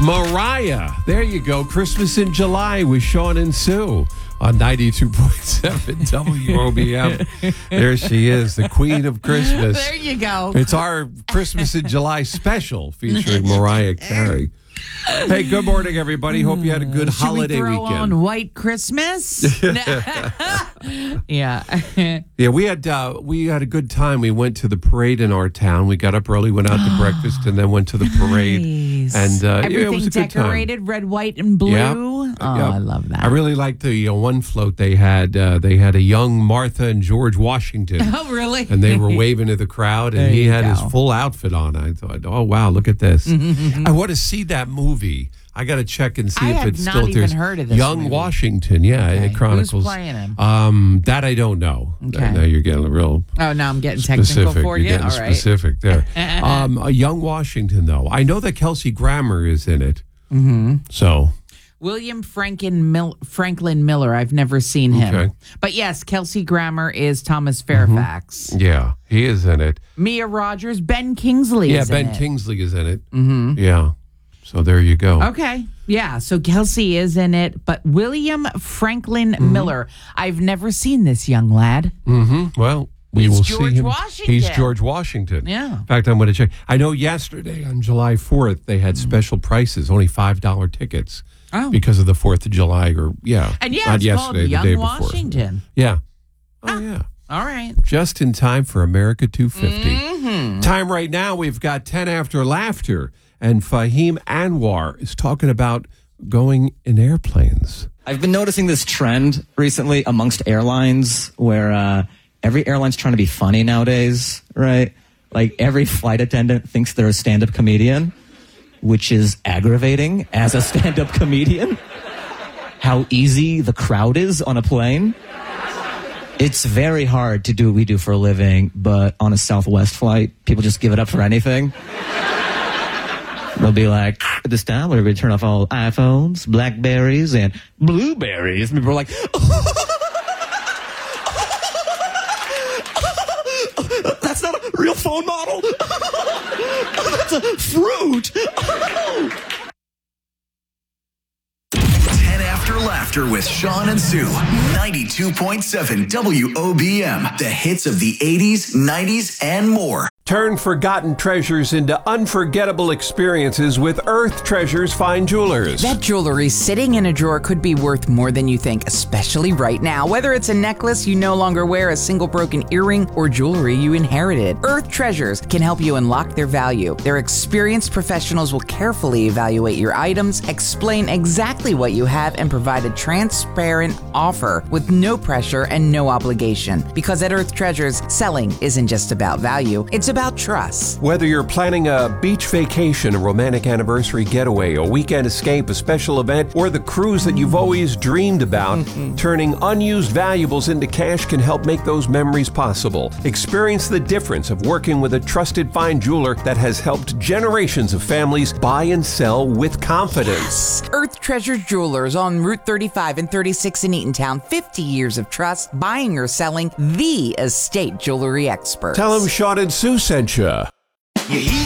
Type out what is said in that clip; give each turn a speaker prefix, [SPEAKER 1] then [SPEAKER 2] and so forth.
[SPEAKER 1] Mariah. There you go. Christmas in July with Sean and Sue on 92.7 WOBM. There she is, the queen of Christmas.
[SPEAKER 2] There you go.
[SPEAKER 1] It's our Christmas in July special featuring Mariah Carey. Hey, good morning, everybody. Hope you had a good holiday
[SPEAKER 2] Should we throw
[SPEAKER 1] weekend.
[SPEAKER 2] on White Christmas? Yeah.
[SPEAKER 1] Yeah, we had a good time. We went to the parade in our town. We got up early, went out to breakfast, and then went to the parade.
[SPEAKER 2] Nice.
[SPEAKER 1] And
[SPEAKER 2] Everything
[SPEAKER 1] it was a good time.
[SPEAKER 2] decorated, red, white, and blue.
[SPEAKER 1] Yep.
[SPEAKER 2] Oh,
[SPEAKER 1] Yep.
[SPEAKER 2] I love that.
[SPEAKER 1] I really liked the one float they had. They had a young Martha and George Washington.
[SPEAKER 2] Oh, really?
[SPEAKER 1] And they were waving to the crowd, and
[SPEAKER 2] There
[SPEAKER 1] he
[SPEAKER 2] you
[SPEAKER 1] had his
[SPEAKER 2] go.
[SPEAKER 1] full outfit on. I thought, oh, wow, look at this. I want to see that movie. I got to check and see
[SPEAKER 2] I
[SPEAKER 1] if
[SPEAKER 2] have
[SPEAKER 1] it's
[SPEAKER 2] not
[SPEAKER 1] still
[SPEAKER 2] even
[SPEAKER 1] there's
[SPEAKER 2] heard of this
[SPEAKER 1] Young
[SPEAKER 2] movie.
[SPEAKER 1] Washington. Yeah,
[SPEAKER 2] Okay.
[SPEAKER 1] it chronicles.
[SPEAKER 2] Who's playing him?
[SPEAKER 1] That I don't know.
[SPEAKER 2] Okay.
[SPEAKER 1] Now you're getting real
[SPEAKER 2] Oh, now I'm getting technical
[SPEAKER 1] specific.
[SPEAKER 2] for
[SPEAKER 1] You're
[SPEAKER 2] you.
[SPEAKER 1] getting
[SPEAKER 2] All right.
[SPEAKER 1] specific there. A Young Washington, though. I know that Kelsey Grammer is in it. Mm-hmm. So.
[SPEAKER 2] William Franklin Miller. I've never seen him.
[SPEAKER 1] Okay.
[SPEAKER 2] But yes, Kelsey Grammer is Thomas Fairfax.
[SPEAKER 1] Yeah, he is in it.
[SPEAKER 2] Mia Rogers, Ben Kingsley is in
[SPEAKER 1] Ben
[SPEAKER 2] it.
[SPEAKER 1] Kingsley is in it. Mm-hmm. Yeah. So there you go.
[SPEAKER 2] Okay. Yeah. So Kelsey is in it, but William Franklin Miller. I've never seen this young lad.
[SPEAKER 1] Mm-hmm. Well, we
[SPEAKER 2] He's
[SPEAKER 1] will
[SPEAKER 2] George
[SPEAKER 1] see him.
[SPEAKER 2] Washington.
[SPEAKER 1] He's George Washington.
[SPEAKER 2] Yeah.
[SPEAKER 1] In fact, I'm going to check. I know yesterday on July 4th, they had special prices, only $5 tickets.
[SPEAKER 2] Oh.
[SPEAKER 1] Because of the 4th of July, or
[SPEAKER 2] And yeah,
[SPEAKER 1] not
[SPEAKER 2] it's called
[SPEAKER 1] yesterday, the
[SPEAKER 2] Young
[SPEAKER 1] day before.
[SPEAKER 2] Washington.
[SPEAKER 1] Yeah. Oh, yeah.
[SPEAKER 2] All right.
[SPEAKER 1] Just in time for America 250.
[SPEAKER 2] Mm-hmm.
[SPEAKER 1] Time right now, we've got 10 after laughter, and Fahim Anwar is talking about going in airplanes.
[SPEAKER 3] I've been noticing this trend recently amongst airlines where every airline's trying to be funny nowadays, right? Like every flight attendant thinks they're a stand-up comedian, which is aggravating as a stand-up comedian. How easy the crowd is on a plane. It's very hard to do what we do for a living, but on a Southwest flight, people just give it up for anything. They'll be like, at this time, we're going to turn off all iPhones, Blackberries, and Blueberries. And people are like, that's not a real phone model. That's a fruit.
[SPEAKER 4] 10 After Laughter with Sean and Sue. 92.7 WOBM. The hits of the 80s, 90s, and more.
[SPEAKER 1] Turn forgotten treasures into unforgettable experiences with Earth Treasures Fine Jewelers.
[SPEAKER 2] That jewelry sitting in a drawer could be worth more than you think, especially right now. Whether it's a necklace you no longer wear, a single broken earring, or jewelry you inherited, Earth Treasures can help you unlock their value. Their experienced professionals will carefully evaluate your items, explain exactly what you have, and provide a transparent offer with no pressure and no obligation. Because at Earth Treasures, selling isn't just about value, it's about trust.
[SPEAKER 1] Whether you're planning a beach vacation, a romantic anniversary getaway, a weekend escape, a special event, or the cruise that you've always dreamed about, turning unused valuables into cash can help make those memories possible. Experience the difference of working with a trusted fine jeweler that has helped generations of families buy and sell with confidence.
[SPEAKER 2] Earth Treasure Jewelers on Route 35 and 36 in Eatontown. 50 years of trust, buying or selling, the estate jewelry expert.
[SPEAKER 1] Tell them Sean and Sue sent you.